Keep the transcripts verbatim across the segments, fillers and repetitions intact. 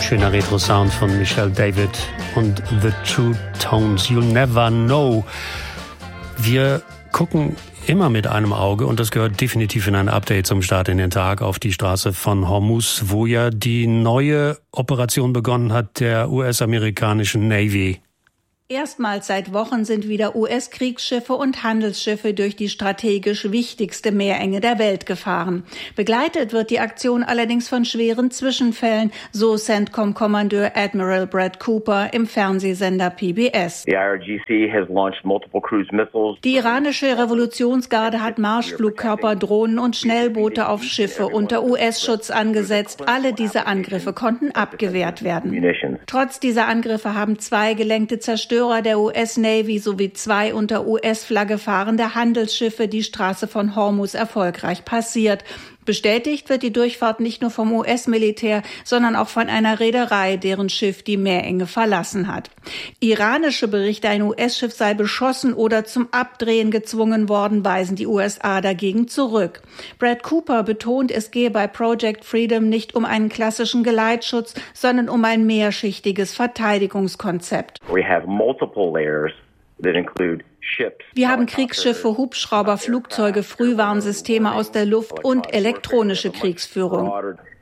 Schöner Retro-Sound von Michelle David und The True Tones. You'll never know. Wir gucken immer mit einem Auge, und das gehört definitiv in ein Update zum Start in den Tag, auf die Straße von Hormuz, wo ja die neue Operation begonnen hat der U S-amerikanischen Navy. Erstmals seit Wochen sind wieder U S-Kriegsschiffe und Handelsschiffe durch die strategisch wichtigste Meerenge der Welt gefahren. Begleitet wird die Aktion allerdings von schweren Zwischenfällen, so CENTCOM-Kommandeur Admiral Brad Cooper im Fernsehsender P B S. The I R G C has launched multiple cruise missiles. Die iranische Revolutionsgarde hat Marschflugkörper, Drohnen und Schnellboote auf Schiffe unter U S-Schutz angesetzt. Alle diese Angriffe konnten abgewehrt werden. Trotz dieser Angriffe haben zwei gelenkte Zerstörer der U S-Navy sowie zwei unter U S-Flagge fahrende Handelsschiffe die Straße von Hormuz erfolgreich passiert. Bestätigt wird die Durchfahrt nicht nur vom U S-Militär, sondern auch von einer Reederei, deren Schiff die Meerenge verlassen hat. Iranische Berichte, ein U S-Schiff sei beschossen oder zum Abdrehen gezwungen worden, weisen die U S A dagegen zurück. Brad Cooper betont, es gehe bei Project Freedom nicht um einen klassischen Geleitschutz, sondern um ein mehrschichtiges Verteidigungskonzept. We have multiple layers that include Wir haben Kriegsschiffe, Hubschrauber, Flugzeuge, Frühwarnsysteme aus der Luft und elektronische Kriegsführung.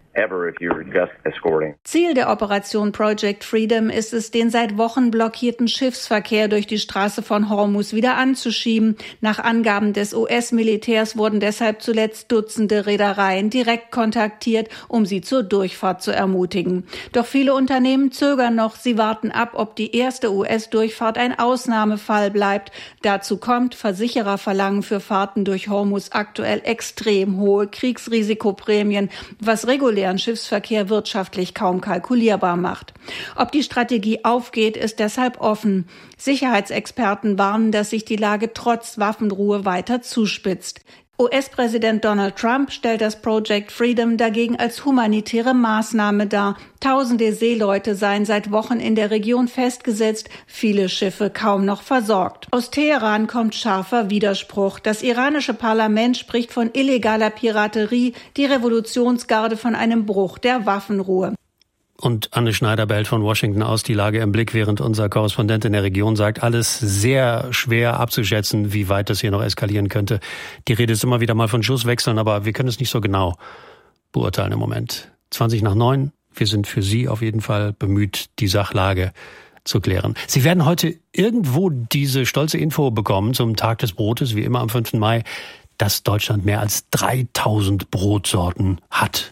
Ziel der Operation Project Freedom ist es, den seit Wochen blockierten Schiffsverkehr durch die Straße von Hormuz wieder anzuschieben. Nach Angaben des U S-Militärs wurden deshalb zuletzt Dutzende Reedereien direkt kontaktiert, um sie zur Durchfahrt zu ermutigen. Doch viele Unternehmen zögern noch. Sie warten ab, ob die erste U S-Durchfahrt ein Ausnahmefall bleibt. Dazu kommt, Versicherer verlangen für Fahrten durch Hormuz aktuell extrem hohe Kriegsrisikoprämien, was regulär Schiffsverkehr wirtschaftlich kaum kalkulierbar macht. Ob die Strategie aufgeht, ist deshalb offen. Sicherheitsexperten warnen, dass sich die Lage trotz Waffenruhe weiter zuspitzt. U S-Präsident Donald Trump stellt das Project Freedom dagegen als humanitäre Maßnahme dar. Tausende Seeleute seien seit Wochen in der Region festgesetzt, viele Schiffe kaum noch versorgt. Aus Teheran kommt scharfer Widerspruch. Das iranische Parlament spricht von illegaler Piraterie, die Revolutionsgarde von einem Bruch der Waffenruhe. Und Anne Schneider bellt von Washington aus die Lage im Blick, während unser Korrespondent in der Region sagt, alles sehr schwer abzuschätzen, wie weit das hier noch eskalieren könnte. Die Rede ist immer wieder mal von Schusswechseln, aber wir können es nicht so genau beurteilen im Moment. zwanzig nach neun, wir sind für Sie auf jeden Fall bemüht, die Sachlage zu klären. Sie werden heute irgendwo diese stolze Info bekommen zum Tag des Brotes, wie immer am fünften Mai, dass Deutschland mehr als dreitausend Brotsorten hat.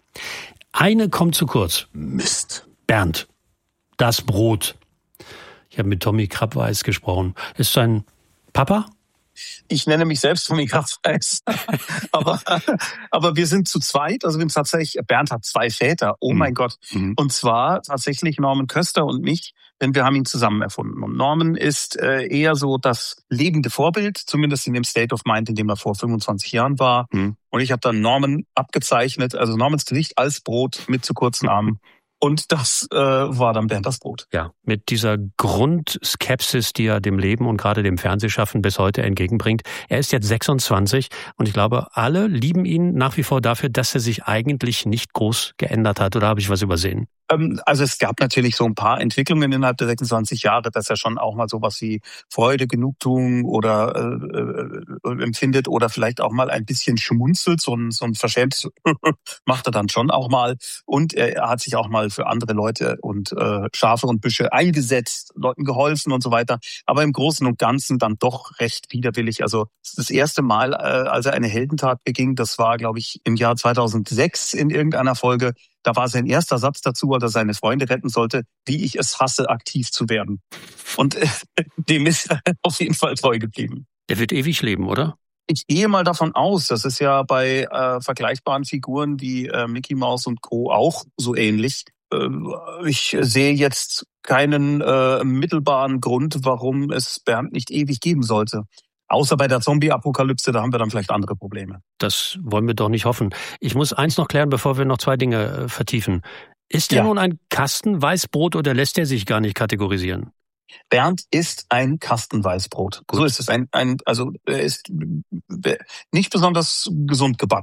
Eine kommt zu kurz. Mist. Bernd, das Brot. Ich habe mit Tommy Krabweis gesprochen. Ist sein Papa? Ich nenne mich selbst Tommy Krabweis. aber, aber wir sind zu zweit. Also wir sind tatsächlich, Bernd hat zwei Väter. Oh mhm. mein Gott. Mhm. Und zwar tatsächlich Norman Köster und mich, denn wir haben ihn zusammen erfunden. Und Norman ist äh, eher so das lebende Vorbild, zumindest in dem State of Mind, in dem er vor fünfundzwanzig Jahren war. Mhm. Und ich habe dann Norman abgezeichnet, also Normans Gesicht als Brot mit zu kurzen Armen. Und das äh, war dann Bernd das Brot. Ja, mit dieser Grundskepsis, die er dem Leben und gerade dem Fernsehschaffen bis heute entgegenbringt. Er ist jetzt sechsundzwanzig und ich glaube, alle lieben ihn nach wie vor dafür, dass er sich eigentlich nicht groß geändert hat. Oder habe ich was übersehen? Also es gab natürlich so ein paar Entwicklungen innerhalb der sechsundzwanzig Jahre, dass er schon auch mal sowas wie Freude, Genugtuung oder äh, äh, empfindet oder vielleicht auch mal ein bisschen schmunzelt, so ein, so ein verschämtes macht er dann schon auch mal. Und er hat sich auch mal für andere Leute und äh, Schafe und Büsche eingesetzt, Leuten geholfen und so weiter. Aber im Großen und Ganzen dann doch recht widerwillig. Also das erste Mal, äh, als er eine Heldentat beging, das war, glaube ich, im Jahr zweitausendsechs in irgendeiner Folge. Da war sein erster Satz dazu, als er seine Freunde retten sollte, wie ich es hasse, aktiv zu werden. Und äh, dem ist er auf jeden Fall treu geblieben. Der wird ewig leben, oder? Ich gehe mal davon aus, das ist ja bei äh, vergleichbaren Figuren wie äh, Mickey Mouse und Co. auch so ähnlich. Äh, ich sehe jetzt keinen äh, mittelbaren Grund, warum es Bernd nicht ewig geben sollte. Außer bei der Zombie-Apokalypse, da haben wir dann vielleicht andere Probleme. Das wollen wir doch nicht hoffen. Ich muss eins noch klären, bevor wir noch zwei Dinge äh, vertiefen. Ist er ja nun ein Kastenweißbrot oder lässt er sich gar nicht kategorisieren? Bernd ist ein Kastenweißbrot. Gut. So ist es. Ein, ein, also er ist nicht besonders gesund gebacken.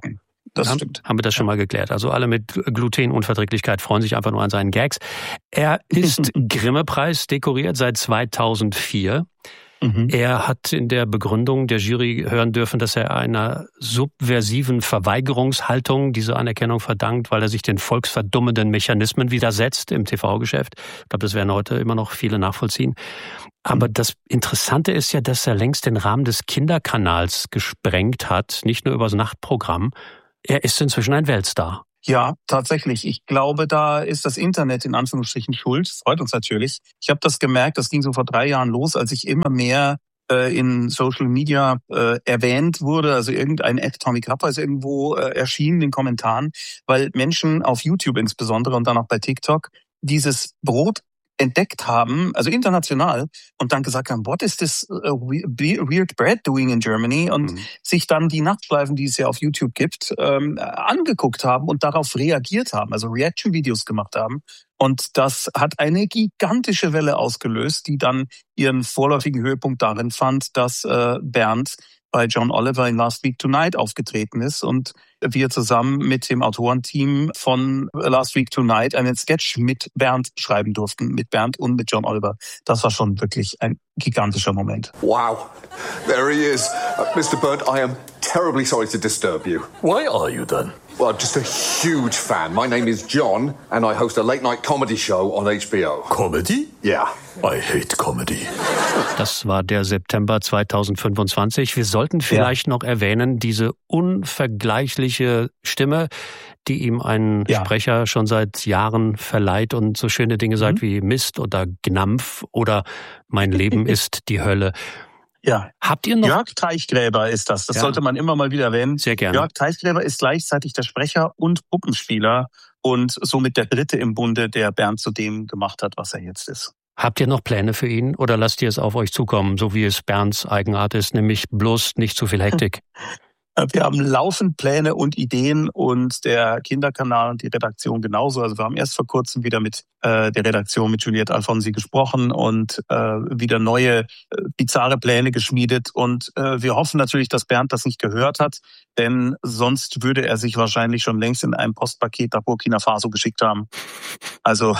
Das haben, stimmt. Haben wir das schon mal geklärt. Also alle mit Glutenunverträglichkeit freuen sich einfach nur an seinen Gags. Er ist Grimme-Preis dekoriert seit zweitausendvier. Mhm. Er hat in der Begründung der Jury hören dürfen, dass er einer subversiven Verweigerungshaltung diese Anerkennung verdankt, weil er sich den volksverdummenden Mechanismen widersetzt im T V-Geschäft. Ich glaube, das werden heute immer noch viele nachvollziehen. Aber mhm. das Interessante ist ja, dass er längst den Rahmen des Kinderkanals gesprengt hat, nicht nur über das Nachtprogramm. Er ist inzwischen ein Weltstar. Ja, tatsächlich. Ich glaube, da ist das Internet in Anführungsstrichen schuld. Das freut uns natürlich. Ich habe das gemerkt, das ging so vor drei Jahren los, als ich immer mehr äh, in Social Media äh, erwähnt wurde. Also irgendein Ad Tommy Krapper ist irgendwo äh, erschienen in den Kommentaren, weil Menschen auf YouTube insbesondere und dann auch bei TikTok dieses Brot entdeckt haben, also international, und dann gesagt haben, what is this uh, weird bread doing in Germany? Und mhm. sich dann die Nachtschleifen, die es ja auf YouTube gibt, ähm, angeguckt haben und darauf reagiert haben, also Reaction-Videos gemacht haben. Und das hat eine gigantische Welle ausgelöst, die dann ihren vorläufigen Höhepunkt darin fand, dass äh, Bernd bei John Oliver in Last Week Tonight aufgetreten ist und wir zusammen mit dem Autorenteam von Last Week Tonight einen Sketch mit Bernd schreiben durften, mit Bernd und mit John Oliver. Das war schon wirklich ein gigantischer Moment. Wow, there he is. Uh, Mister Bernd, I am terribly sorry to disturb you. Why are you then? Well, just a huge fan. My name is John and I host a late-night comedy show on H B O. Comedy? Yeah. I hate comedy. Das war der September zweitausendfünfundzwanzig. Wir sollten vielleicht ja. noch erwähnen, diese unvergleichliche Stimme, die ihm ein ja. Sprecher schon seit Jahren verleiht und so schöne Dinge sagt mhm. wie Mist oder Gnampf oder Mein Leben ist die Hölle. Ja, habt ihr noch? Jörg Teichgräber ist das. Das ja. sollte man immer mal wieder erwähnen. Sehr gerne. Jörg Teichgräber ist gleichzeitig der Sprecher und Puppenspieler und somit der Dritte im Bunde, der Bernd zu dem gemacht hat, was er jetzt ist. Habt ihr noch Pläne für ihn oder lasst ihr es auf euch zukommen, so wie es Bernds Eigenart ist, nämlich bloß nicht zu viel Hektik? Wir haben laufend Pläne und Ideen und der Kinderkanal und die Redaktion genauso. Also wir haben erst vor kurzem wieder mit äh, der Redaktion, mit Juliette Alfonsi gesprochen und äh, wieder neue äh, bizarre Pläne geschmiedet. Und äh, wir hoffen natürlich, dass Bernd das nicht gehört hat, denn sonst würde er sich wahrscheinlich schon längst in einem Postpaket nach Burkina Faso geschickt haben. Also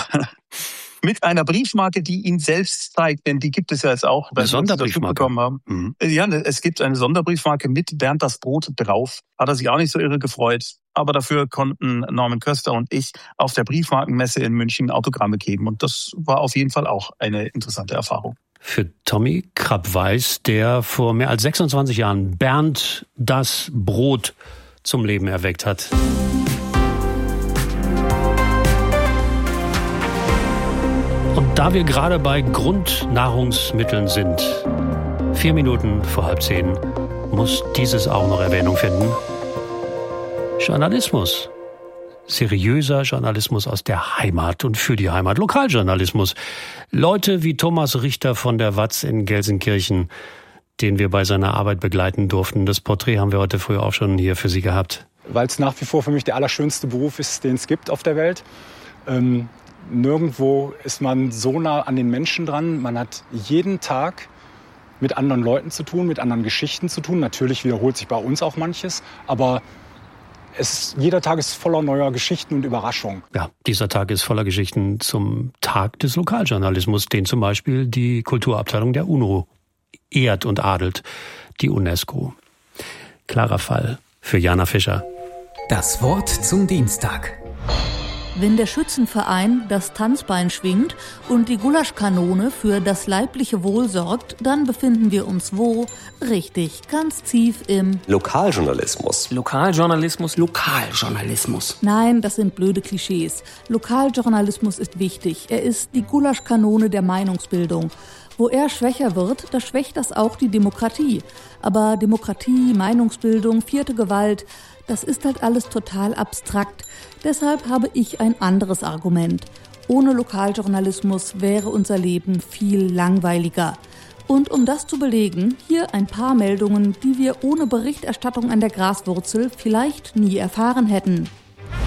mit einer Briefmarke, die ihn selbst zeigt, denn die gibt es ja jetzt auch, weil wir das bekommen haben. Mhm. Ja, es gibt eine Sonderbriefmarke mit Bernd das Brot drauf. Hat er sich auch nicht so irre gefreut. Aber dafür konnten Norman Köster und ich auf der Briefmarkenmesse in München Autogramme geben. Und das war auf jeden Fall auch eine interessante Erfahrung. Für Tommy Krapp-Weiß, der vor mehr als sechsundzwanzig Jahren Bernd das Brot zum Leben erweckt hat. Und da wir gerade bei Grundnahrungsmitteln sind, vier Minuten vor halb zehn, muss dieses auch noch Erwähnung finden. Journalismus. Seriöser Journalismus aus der Heimat und für die Heimat. Lokaljournalismus. Leute wie Thomas Richter von der Watz in Gelsenkirchen, den wir bei seiner Arbeit begleiten durften. Das Porträt haben wir heute früh auch schon hier für Sie gehabt. Weil es nach wie vor für mich der allerschönste Beruf ist, den es gibt auf der Welt. Ähm Nirgendwo ist man so nah an den Menschen dran. Man hat jeden Tag mit anderen Leuten zu tun, mit anderen Geschichten zu tun. Natürlich wiederholt sich bei uns auch manches, aber es, jeder Tag ist voller neuer Geschichten und Überraschungen. Ja, dieser Tag ist voller Geschichten zum Tag des Lokaljournalismus, den zum Beispiel die Kulturabteilung der UNO ehrt und adelt, die UNESCO. Klarer Fall für Jana Fischer. Das Wort zum Dienstag. Wenn der Schützenverein das Tanzbein schwingt und die Gulaschkanone für das leibliche Wohl sorgt, dann befinden wir uns wo? Richtig, ganz tief im Lokaljournalismus. Lokaljournalismus, Lokaljournalismus. Nein, das sind blöde Klischees. Lokaljournalismus ist wichtig. Er ist die Gulaschkanone der Meinungsbildung. Wo er schwächer wird, da schwächt das auch die Demokratie. Aber Demokratie, Meinungsbildung, vierte Gewalt, das ist halt alles total abstrakt. Deshalb habe ich ein anderes Argument. Ohne Lokaljournalismus wäre unser Leben viel langweiliger. Und um das zu belegen, hier ein paar Meldungen, die wir ohne Berichterstattung an der Graswurzel vielleicht nie erfahren hätten.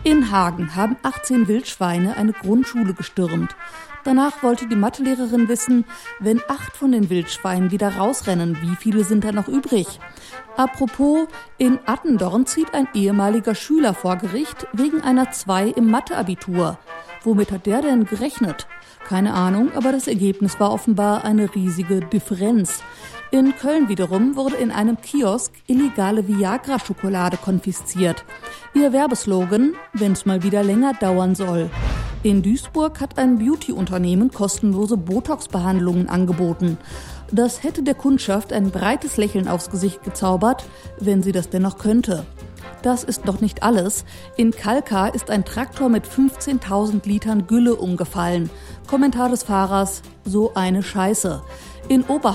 In Hagen haben achtzehn Wildschweine eine Grundschule gestürmt. Danach wollte die Mathelehrerin wissen, wenn acht von den Wildschweinen wieder rausrennen, wie viele sind da noch übrig? Apropos, in Attendorn zieht ein ehemaliger Schüler vor Gericht wegen einer zwei im Matheabitur. Womit hat der denn gerechnet? Keine Ahnung, aber das Ergebnis war offenbar eine riesige Differenz. In Köln wiederum wurde in einem Kiosk illegale Viagra-Schokolade konfisziert. Ihr Werbeslogan, wenn's mal wieder länger dauern soll. In Duisburg hat ein Beauty-Unternehmen kostenlose Botox-Behandlungen angeboten. Das hätte der Kundschaft ein breites Lächeln aufs Gesicht gezaubert, wenn sie das denn noch könnte. Das ist noch nicht alles. In Kalkar ist ein Traktor mit fünfzehntausend Litern Gülle umgefallen. Kommentar des Fahrers: So eine Scheiße. In Oberhausen